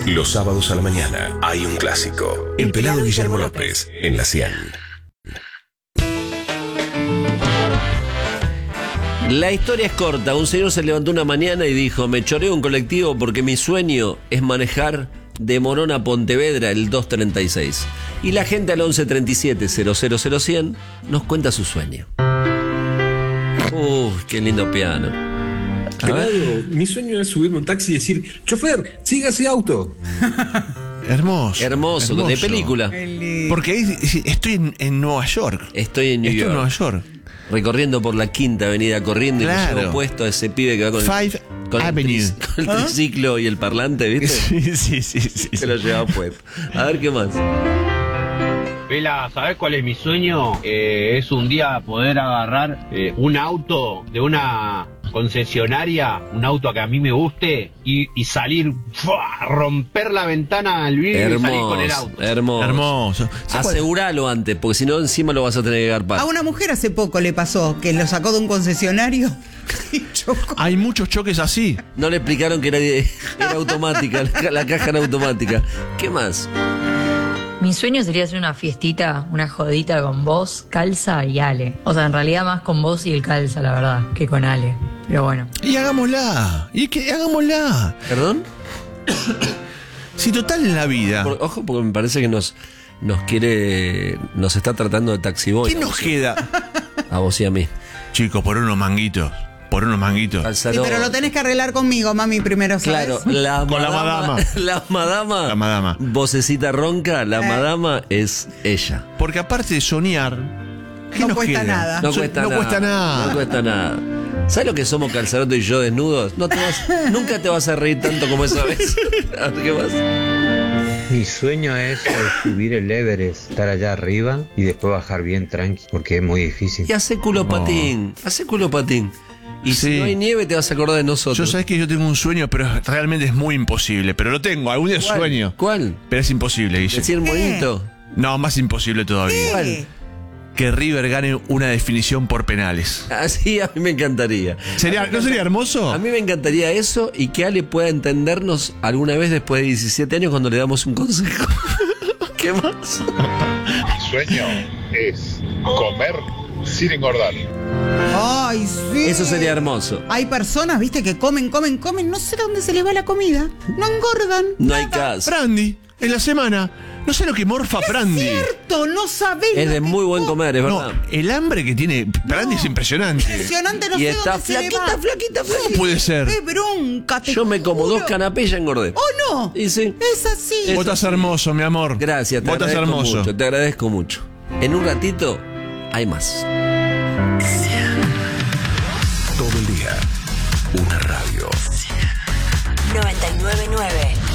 Los sábados a la mañana hay un clásico. El pelado Guillermo López en la 100. La historia es corta. Un señor se levantó una mañana y dijo: me choreo un colectivo porque mi sueño es manejar de Morón a Pontevedra el 236. Y la gente al 1137-000-100 nos cuenta su sueño. Qué lindo piano. Claro, mi sueño es subirme a un taxi y decir: chofer, siga ese auto. Hermoso, de película. Porque ahí estoy en Nueva York. Estoy en Nueva York. Recorriendo por la Quinta Avenida, corriendo, claro. Y me llevo puesto a ese pibe que va con Five Avenue. Con el triciclo y el parlante, ¿viste? Sí. Se lo llevaba puesto. A ver qué más. Vela, ¿sabés cuál es mi sueño? Es un día poder agarrar un auto de una concesionaria, un auto que a mí me guste y salir, romper la ventana al vidrio y salir con el auto. Hermoso. Aseguralo antes, porque si no encima lo vas a tener que garpar. A una mujer hace poco le pasó que lo sacó de un concesionario y chocó. Hay muchos choques así. No le explicaron que era automática, la caja era automática. ¿Qué más? Mi sueño sería hacer una fiestita, una jodita con vos, Calza y Ale. O sea, en realidad más con vos y el Calza, la verdad, que con Ale. Pero bueno. Y hagámosla. Hagámosla. ¿Perdón? Si total en la vida. Ojo, porque me parece que nos está tratando de taxi boy. ¿Qué nos queda? A vos y a mí. Chicos, por unos manguitos. Sí, pero lo tenés que arreglar conmigo, mami, primero, ¿sabes? Claro, la madama. Vocecita ronca, la madama es ella. Porque aparte de soñar, ¿qué nos cuesta queda? nada. No cuesta nada. ¿Sabes lo que somos Calzaroto y yo desnudos? Nunca te vas a reír tanto como esa vez. A ver, ¿qué más? Mi sueño es subir el Everest, estar allá arriba y después bajar bien tranqui, porque es muy difícil. Y hace culo patín. Y si no hay nieve te vas a acordar de nosotros. Yo sabés que yo tengo un sueño, pero realmente es muy imposible. Pero lo tengo, algún día sueño. ¿Cuál? Pero es imposible, Guille. ¿Decir bonito? No, más imposible todavía. ¿Cuál? Que River gane una definición por penales. Así a mí me encantaría. ¿No sería hermoso? A mí me encantaría eso y que Ale pueda entendernos alguna vez después de 17 años cuando le damos un consejo. ¿Qué más? Mi sueño es comer sin engordar. Ay, sí. Eso sería hermoso. Hay personas, viste, que comen, no sé dónde se les va la comida. No engordan. No hay caso. Prandi, en la semana. No sé lo que morfa Prandi. Es cierto, no sabés. Es de muy buen comer, es verdad. El hambre que tiene Prandi es impresionante. Impresionante, no y sé está dónde flaquita. ¿Cómo puede ser? Qué bronca, Yo me como 2 canapés y ya engordé. ¿Oh, no? Y sí. Es así. Vos estás hermoso, mi amor. Gracias, Vos estás hermoso. Te agradezco mucho. En un ratito hay más. Todo el día, una radio. 99.9.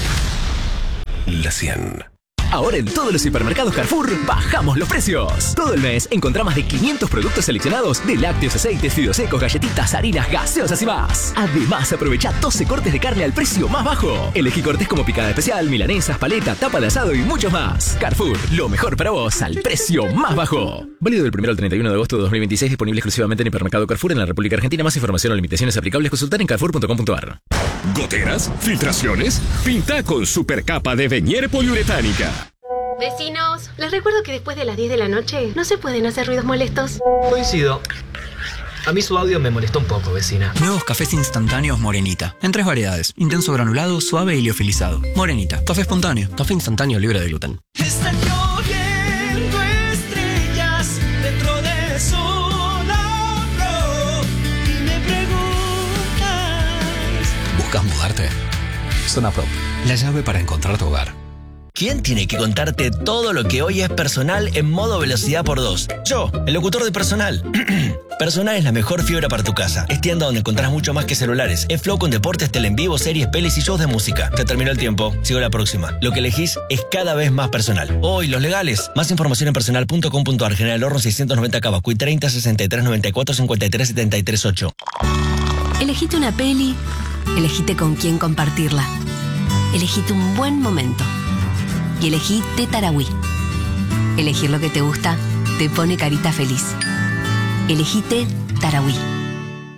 La 100. Ahora en todos los hipermercados Carrefour bajamos los precios. Todo el mes encontrá más de 500 productos seleccionados de lácteos, aceites, fideos secos, galletitas, harinas, gaseosas y más. Además, aprovecha 12 cortes de carne al precio más bajo. Elegí cortes como picada especial, milanesas, paleta, tapa de asado y muchos más. Carrefour, lo mejor para vos al precio más bajo. Válido del 1 al 31 de agosto de 2026, disponible exclusivamente en hipermercado Carrefour en la República Argentina. Más información o limitaciones aplicables consultar en carrefour.com.ar. ¿Goteras? ¿Filtraciones? Pinta con supercapa de Venier poliuretánica. Vecinos, les recuerdo que después de las 10 de la noche no se pueden hacer ruidos molestos. Coincido. A mí su audio me molestó un poco, vecina. Nuevos cafés instantáneos Morenita. En 3 variedades. Intenso granulado, suave y liofilizado. Morenita. Café espontáneo. Café instantáneo libre de gluten. Están lloviendo estrellas dentro de Solar Pro. Y me preguntas... ¿Buscas mudarte? Zona Pro. La llave para encontrar tu hogar. ¿Quién tiene que contarte todo lo que hoy es Personal en modo velocidad por 2? Yo, el locutor de Personal. Personal es la mejor fibra para tu casa. Es tienda donde encontrás mucho más que celulares. Es flow con deportes, tele en vivo, series, pelis y shows de música. Te terminó el tiempo. Sigo la próxima. Lo que elegís es cada vez más Personal. Hoy, los legales. Más información en personal.com.ar. General Horno 690 Cavacuy 30 63 94 53 73 8. Elegite una peli. Elegite con quién compartirla. Elegite un buen momento. Y elegí Tarahui. Elegir lo que te gusta te pone carita feliz. Elegí Tarahui.